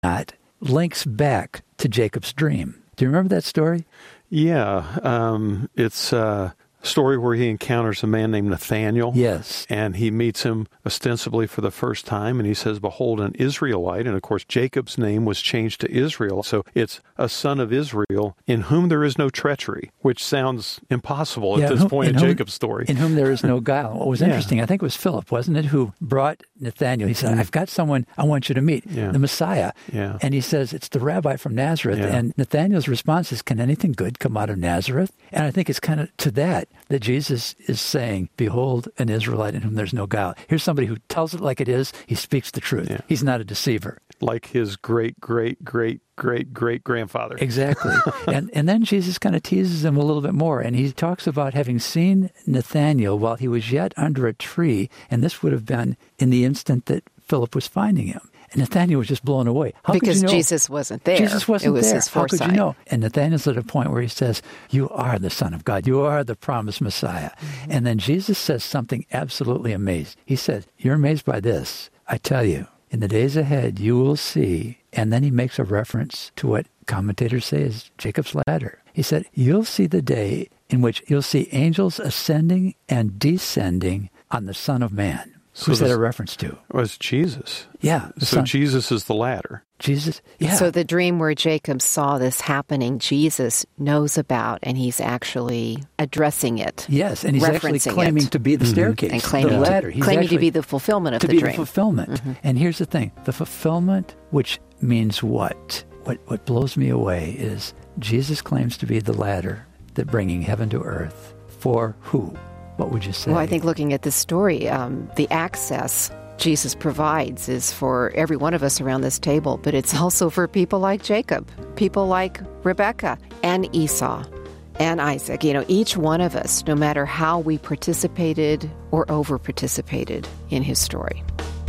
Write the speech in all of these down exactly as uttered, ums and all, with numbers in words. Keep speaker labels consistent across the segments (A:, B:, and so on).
A: that links back to Jacob's dream. Do you remember that story?
B: Yeah. Um, it's uh, a story where he encounters a man named Nathaniel.
A: Yes.
B: And he meets him ostensibly for the first time, and he says, "Behold, an Israelite." And of course, Jacob's name was changed to Israel. So it's a son of Israel in whom there is no treachery, which sounds impossible
A: yeah,
B: at this
A: whom,
B: point in,
A: in whom,
B: Jacob's story.
A: In whom there is no guile. What was
B: yeah.
A: interesting, I think it was Philip, wasn't it, who brought Nathaniel. He said, I've got someone I want you to meet,
B: yeah.
A: the Messiah.
B: Yeah.
A: And he says, it's the rabbi from Nazareth.
B: Yeah.
A: And Nathaniel's response is, can anything good come out of Nazareth? And I think it's kind of to that that Jesus is saying, behold, an Israelite in whom there's no guile. Here's somebody who tells it like it is. He speaks the truth.
B: Yeah.
A: He's not a deceiver.
B: Like his great, great, great, great, great grandfather.
A: Exactly. and and then Jesus kind of teases him a little bit more. And he talks about having seen Nathanael while he was yet under a tree. And this would have been in the instant that Philip was finding him. And Nathanael was just blown away. How
C: because
A: could you know?
C: Jesus wasn't there.
A: Jesus wasn't
C: it was
A: there.
C: His
A: How
C: foresight.
A: could you know? And Nathanael's at a point where he says, you are the Son of God. You are the promised Messiah. Mm-hmm. And then Jesus says something absolutely amazing. He said, you're amazed by this. I tell you, in the days ahead, you will see. And then he makes a reference to what commentators say is Jacob's ladder. He said, you'll see the day in which you'll see angels ascending and descending on the Son of Man.
B: So
A: Who's that
B: this
A: a reference to?
B: Was Jesus.
A: Yeah.
B: So
A: son.
B: Jesus is the ladder.
A: Jesus, yeah.
C: So the dream where Jacob saw this happening, Jesus knows about, and he's actually addressing it.
A: Yes, and he's actually claiming
C: it.
A: to be the
B: mm-hmm.
A: staircase,
C: and claiming,
A: the ladder.
C: To,
A: he's
C: claiming
A: actually,
C: to be the fulfillment of
A: to
C: the
A: be
C: dream.
A: the fulfillment.
C: Mm-hmm.
A: And here's the thing, the fulfillment, which means what? What what blows me away is Jesus claims to be the ladder that bringing heaven to earth. For who? What would you say?
C: Well, I think looking at this story, um, the access Jesus provides is for every one of us around this table, but it's also for people like Jacob, people like Rebekah and Esau and Isaac. You know, each one of us, no matter how we participated or over-participated in his story.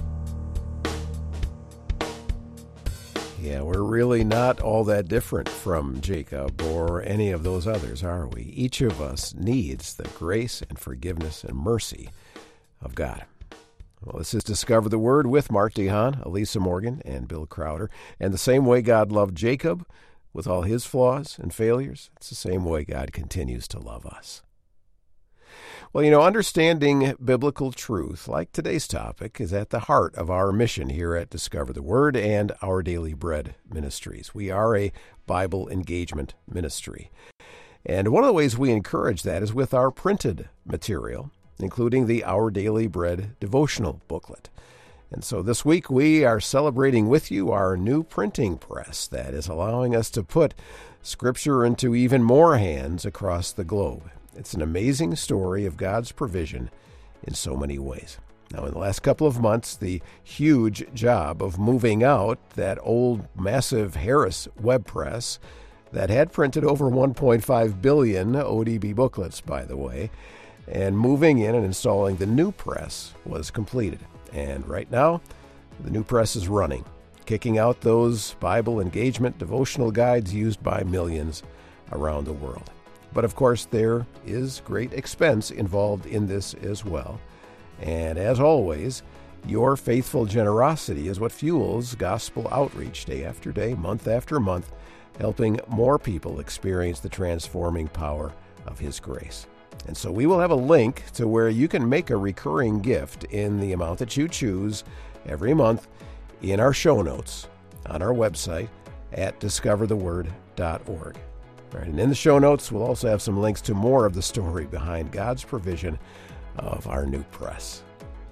D: Yeah, we're really not all that different from Jacob or any of those others, are we? Each of us needs the grace and forgiveness and mercy of God. Well, this is Discover the Word with Mart DeHaan, Elisa Morgan, and Bill Crowder. And the same way God loved Jacob, with all his flaws and failures, it's the same way God continues to love us. Well, you know, understanding biblical truth, like today's topic, is at the heart of our mission here at Discover the Word and Our Daily Bread Ministries. We are a Bible engagement ministry. And one of the ways we encourage that is with our printed material, including the Our Daily Bread devotional booklet. And so this week we are celebrating with you our new printing press that is allowing us to put Scripture into even more hands across the globe. It's an amazing story of God's provision in so many ways. Now, in the last couple of months, the huge job of moving out that old, massive Harris web press that had printed over one point five billion O D B booklets, by the way, and moving in and installing the new press was completed. And right now, the new press is running, kicking out those Bible engagement devotional guides used by millions around the world. But of course, there is great expense involved in this as well. And as always, your faithful generosity is what fuels gospel outreach day after day, month after month, helping more people experience the transforming power of His grace. And so we will have a link to where you can make a recurring gift in the amount that you choose every month in our show notes on our website at discover the word dot org. Right, and in the show notes, we'll also have some links to more of the story behind God's provision of our new press.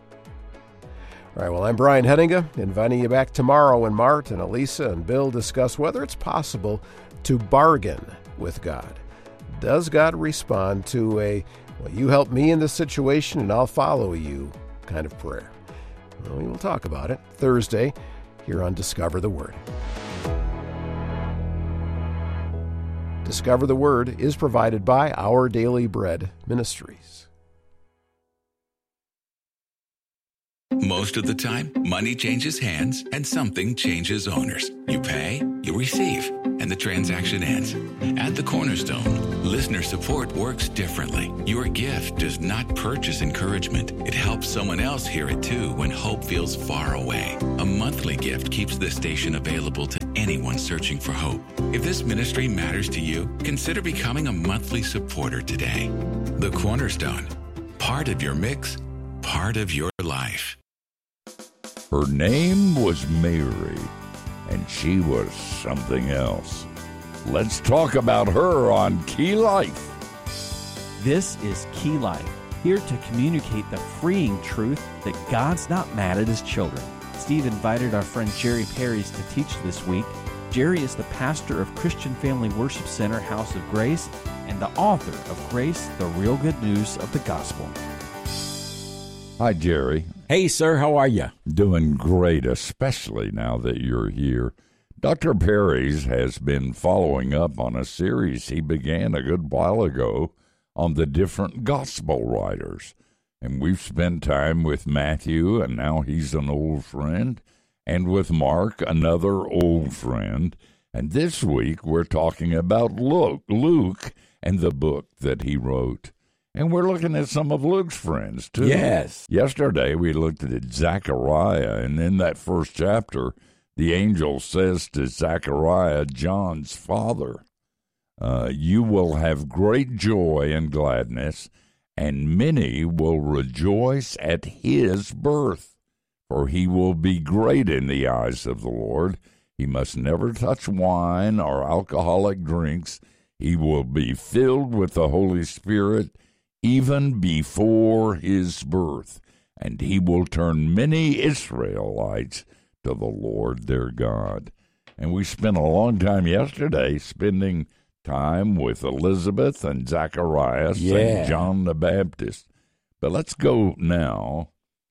D: All right, well, I'm Brian Henninga, inviting you back tomorrow when Mart and Elisa and Bill discuss whether it's possible to bargain with God. Does God respond to a, well, you help me in this situation and I'll follow you kind of prayer? Well, we will talk about it Thursday here on Discover the Word. Discover the Word is provided by Our Daily Bread Ministries.
E: Most of the time, money changes hands and something changes owners. You pay, you receive, and the transaction ends. At the Cornerstone, listener support works differently. Your gift does not purchase encouragement. It helps someone else hear it too when hope feels far away. A monthly gift keeps this station available to anyone searching for hope. If this ministry matters to you, consider becoming a monthly supporter today. The Cornerstone, part of your mix, part of your life.
F: Her name was Mary, and she was something else. Let's talk about her on Key Life.
G: This is Key Life, here to communicate the freeing truth that God's not mad at his children. Steve invited our friend Jerry Parries to teach this week. Jerry is the pastor of Christian Family Worship Center, House of Grace, and the author of Grace, the Real Good News of the Gospel.
F: Hi, Jerry.
H: Hey, sir, how are you?
F: Doing great, especially now that you're here. Doctor Parries has been following up on a series he began a good while ago on the different gospel writers. And we've spent time with Matthew, and now he's an old friend, and with Mark, another old friend. And this week we're talking about Luke, Luke and the book that he wrote. And we're looking at some of Luke's friends, too.
H: Yes.
F: Yesterday we looked at Zechariah, and in that first chapter, the angel says to Zechariah, John's father, uh, you will have great joy and gladness, and many will rejoice at his birth, for he will be great in the eyes of the Lord. He must never touch wine or alcoholic drinks. He will be filled with the Holy Spirit even before his birth, and he will turn many Israelites to the Lord their God. And we spent a long time yesterday spending time with Elizabeth and Zacharias
H: yeah.
F: and John the Baptist. But let's go now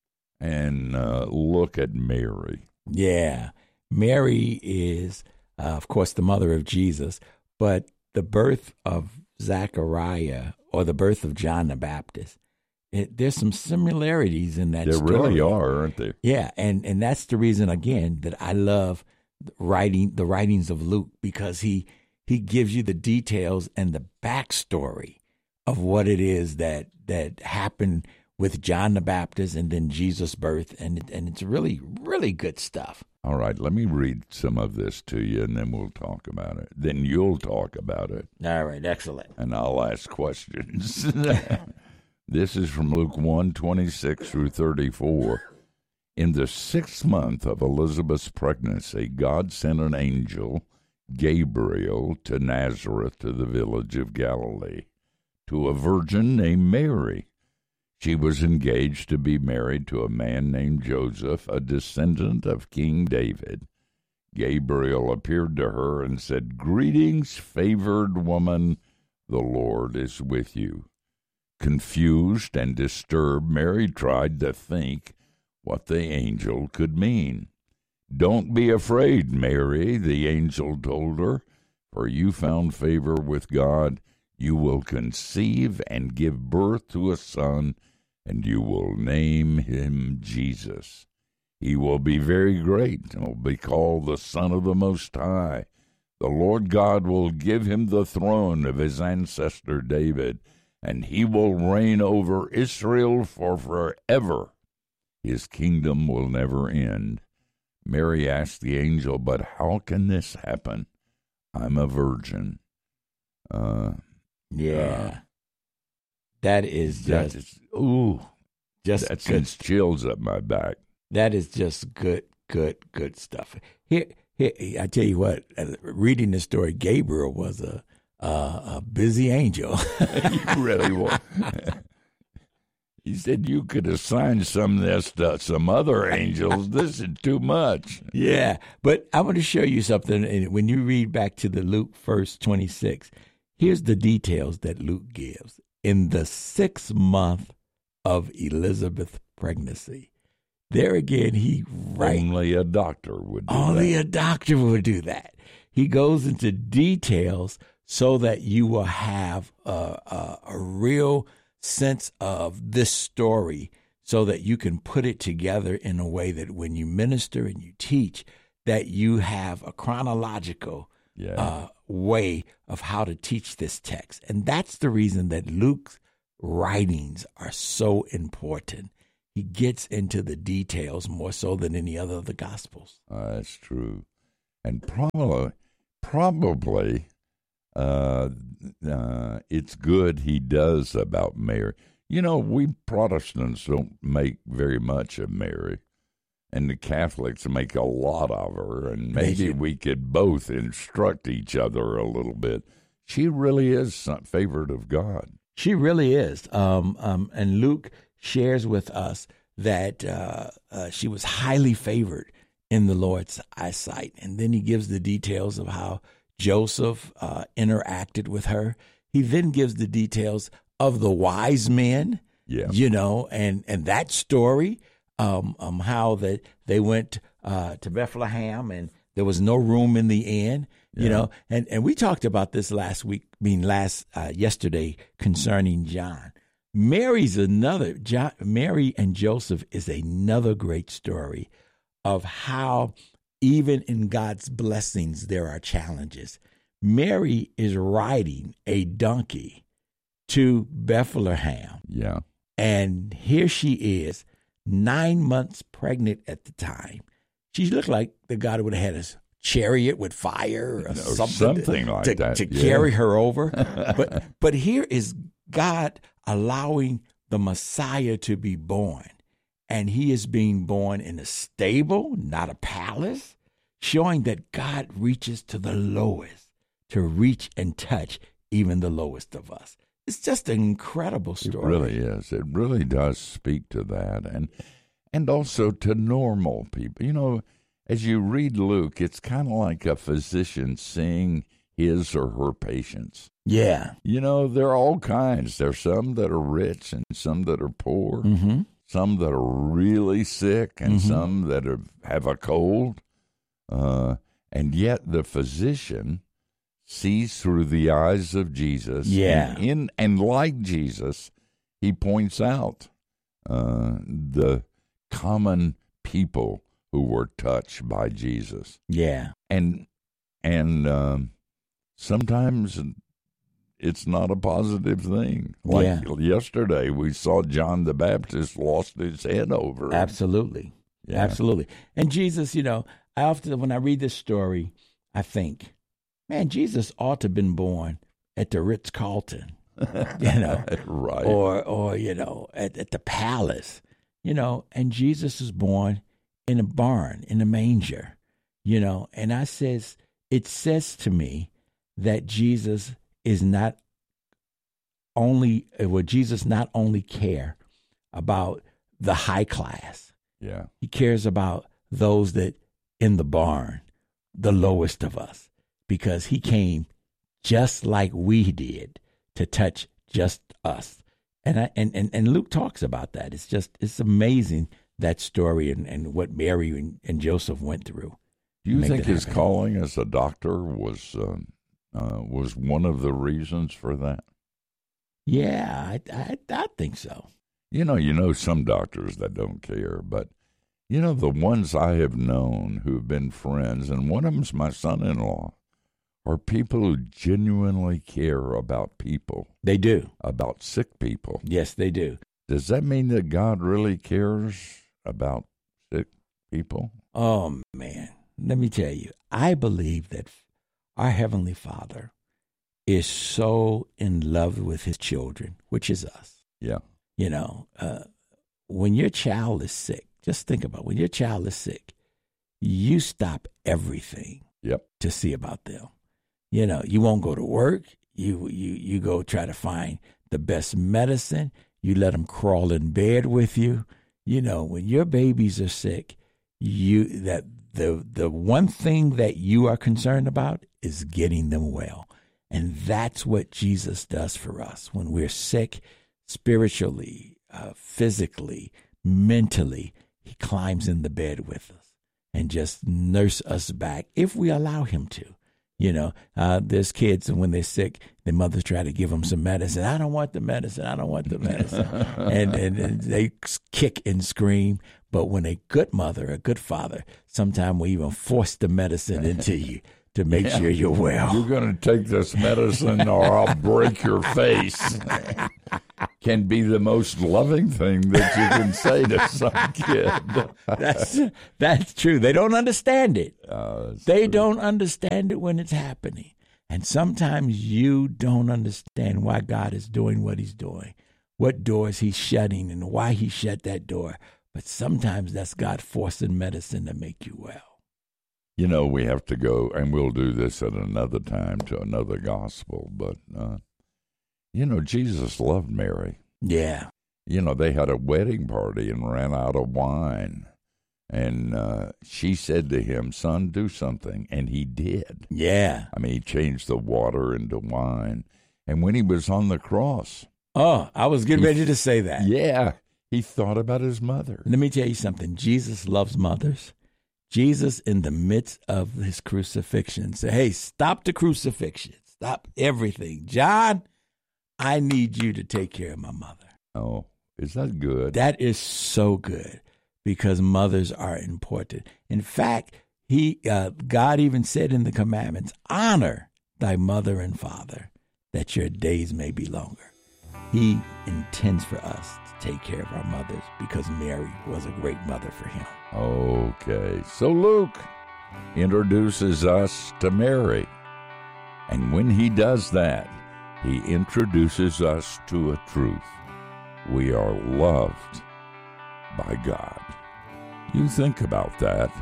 F: and uh, look at Mary.
H: Yeah. Mary is, uh, of course, the mother of Jesus, but the birth of Zachariah or the birth of John the Baptist, it, there's some similarities in that
F: there
H: story.
F: There really are, aren't there?
H: Yeah, and, and that's the reason, again, that I love writing the writings of Luke, because he he gives you the details and the backstory of what it is that that happened with John the Baptist and then Jesus' birth, and it, and it's really, really good stuff.
F: All right, let me read some of this to you, and then we'll talk about it. Then you'll talk about it.
H: All right, excellent.
F: And I'll ask questions. This is from Luke one, twenty-six through thirty-four. In the sixth month of Elizabeth's pregnancy, God sent an angel, Gabriel, to Nazareth, to the village of Galilee, to a virgin named Mary. She was engaged to be married to a man named Joseph, a descendant of King David. Gabriel appeared to her and said, Greetings, favored woman, the Lord is with you. Confused and disturbed, Mary tried to think what the angel could mean. Don't be afraid, Mary, the angel told her, for you found favor with God. You will conceive and give birth to a son, and you will name him Jesus. He will be very great and will be called the Son of the Most High. The Lord God will give him the throne of his ancestor David, and he will reign over Israel for forever. His kingdom will never end. Mary asked the angel, but how can this happen? I'm a virgin. Uh,
H: yeah. Uh, that is just,
F: that is, ooh,
H: just
F: that sends chills up my back.
H: That is just good, good, good stuff. Here, here, I tell you what, reading this story, Gabriel was a, uh, a busy angel.
F: He really was. He said you could assign some of this to some other angels. This is too much.
H: Yeah, but I want to show you something. And when you read back to the Luke first twenty-six, here's the details that Luke gives. In the sixth month of Elizabeth's pregnancy, there again, he writes.
F: Only a doctor would do
H: Only
F: that.
H: a doctor would do that. He goes into details so that you will have a, a, a real sense of this story, so that you can put it together in a way that when you minister and you teach, that you have a chronological
F: yeah.
H: uh, way of how to teach this text. And that's the reason that Luke's writings are so important. He gets into the details more so than any other of the Gospels.
F: Uh, that's true. And probably, probably uh, uh, it's good he does about Mary. You know, we Protestants don't make very much of Mary, and the Catholics make a lot of her, and maybe we could both instruct each other a little bit. She really is some favorite of God.
H: She really is. Um, um, and Luke shares with us that uh, uh, she was highly favored in the Lord's eyesight. And then he gives the details of how Joseph uh, interacted with her. He then gives the details of the wise men,
F: yeah.
H: you know, and, and that story, um, um, how that they went uh, to Bethlehem and there was no room in the inn, you
F: yeah.
H: know, and, and we talked about this last week, I mean, last uh, yesterday concerning John. Mary's another, John, Mary and Joseph is another great story of how even in God's blessings, there are challenges. Mary is riding a donkey to Bethlehem.
F: Yeah.
H: And here she is, nine months pregnant at the time. She looked like the God would have had a chariot with fire or,
F: or
H: something,
F: something
H: to,
F: like
H: to,
F: that.
H: to
F: yeah.
H: carry her over. but but here is God allowing the Messiah to be born. And he is being born in a stable, not a palace, showing that God reaches to the lowest to reach and touch even the lowest of us. It's just an incredible story.
F: It really is. It really does speak to that. And and also to normal people. You know, as you read Luke, it's kind of like a physician seeing his or her patients.
H: Yeah.
F: You know, there are all kinds. There's some that are rich and some that are poor,
H: Mm-hmm.
F: some that are really sick and
H: Mhm.
F: some that are, have a cold. Uh, and yet the physician sees through the eyes of Jesus.
H: Yeah.
F: And, in, and like Jesus, he points out uh, the common people who were touched by Jesus.
H: Yeah.
F: And and um, sometimes it's not a positive thing. Like
H: Yeah.
F: yesterday, we saw John the Baptist lost his head over it.
H: Absolutely.
F: Yeah.
H: Absolutely. And Jesus, you know, I often, when I read this story, I think, man, Jesus ought to have been born at the Ritz-Carlton, you know,
F: Right.
H: or, or you know, at, at the palace, you know, and Jesus was born in a barn, in a manger, you know, and I says, it says to me that Jesus is not only, well, Jesus not only care about the high class,
F: Yeah.
H: he cares about those that in the barn, the lowest of us, because he came just like we did to touch just us. And I, and, and, and Luke talks about that. It's just, it's amazing, that story and, and what Mary and, and Joseph went through.
F: Do you
H: Make
F: think
H: that
F: his
H: happen.
F: calling as a doctor was um, uh, was one of the reasons for that?
H: Yeah, I, I, I think so.
F: You know, you know some doctors that don't care, but you know the ones I have known who have been friends, and one of them's my son-in-law, are people who genuinely care about people,
H: They do.
F: about sick people.
H: Yes, they do.
F: Does that mean that God really cares about sick people?
H: Oh, man. Let me tell you, I believe that our Heavenly Father is so in love with his children, which is us.
F: Yeah.
H: You know, uh, when your child is sick, just think about it. When your child is sick, you stop everything
F: Yep.
H: to see about them. You know, you won't go to work. You you you go try to find the best medicine. You let them crawl in bed with you. You know, when your babies are sick, you that the the one thing that you are concerned about is getting them well. And that's what Jesus does for us when we're sick spiritually, uh, physically, mentally. He climbs in the bed with us and just nurse us back if we allow him to. You know, uh, there's kids, and when they're sick, their mothers try to give them some medicine. I don't want the medicine. I don't want the medicine. and, and, and they kick and scream. But when a good mother, a good father, sometimes will even force the medicine into you to make
F: Yeah.
H: sure you're well.
F: You're going to take this medicine or I'll break your face. Can be the most loving thing that you can say to some kid.
H: That's that's true. They don't understand it.
F: Uh,
H: They don't understand it when it's happening. And sometimes you don't understand why God is doing what he's doing, what doors he's shutting, and why he shut that door. But sometimes that's God forcing medicine to make you well.
F: You know, we have to go, and we'll do this at another time, to another gospel. But, uh, you know, Jesus loved Mary.
H: Yeah.
F: You know, they had a wedding party and ran out of wine. And uh, she said to him, son, do something. And he did.
H: Yeah.
F: I mean, he changed the water into wine. And when he was on the cross.
H: Oh, I was getting
F: he,
H: ready to say that.
F: Yeah. He thought about his mother.
H: Let me tell you something. Jesus loves mothers. Jesus, in the midst of his crucifixion, said, hey, stop the crucifixion. Stop everything. John, I need you to take care of my mother.
F: Oh, is that good?
H: That is so good because mothers are important. In fact, he, uh, God even said in the commandments, honor thy mother and father, that your days may be longer. He intends for us to take care of our mothers because Mary was a great mother for him.
F: Okay, so Luke introduces us to Mary. And when he does that, he introduces us to a truth. We are loved by God. You think about that.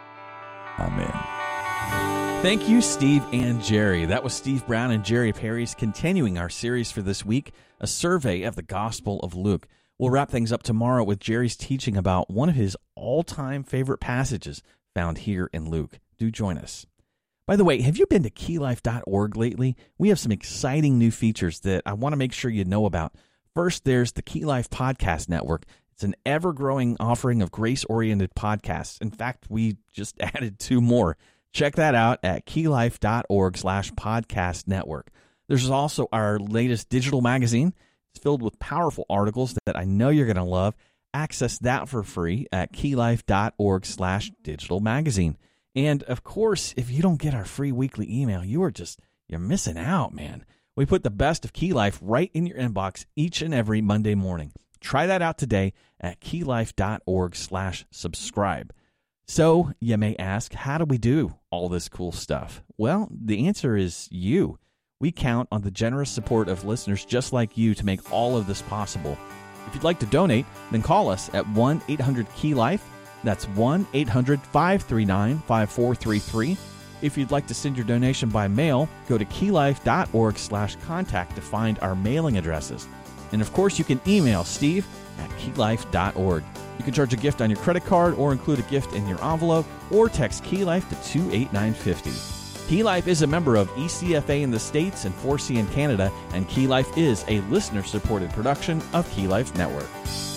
F: Amen.
G: Thank you, Steve and Jerry. That was Steve Brown and Jerry Parys continuing our series for this week, a survey of the Gospel of Luke. We'll wrap things up tomorrow with Jerry's teaching about one of his all-time favorite passages found here in Luke. Do join us. By the way, have you been to key life dot org lately? We have some exciting new features that I want to make sure you know about. First, there's the Key Life Podcast Network. It's an ever-growing offering of grace-oriented podcasts. In fact, we just added two more. Check that out at key life dot org slash podcast network. There's also our latest digital magazine. It's filled with powerful articles that I know you're going to love. Access that for free at key life dot org slash digital magazine. And, of course, if you don't get our free weekly email, you are just, you're missing out, man. We put the best of Key Life right in your inbox each and every Monday morning. Try that out today at key life dot org slash subscribe. So, you may ask, how do we do all this cool stuff? Well, the answer is you. We count on the generous support of listeners just like you to make all of this possible. If you'd like to donate, then call us at one eight hundred key life. That's one eight hundred five three nine five four three three. If you'd like to send your donation by mail, go to key life dot org slash contact to find our mailing addresses. And of course, you can email Steve at key life dot org. You can charge a gift on your credit card or include a gift in your envelope or text KeyLife to two eight nine five zero. Key Life is a member of E C F A in the States and four C in Canada, and Key Life is a listener-supported production of Key Life Network.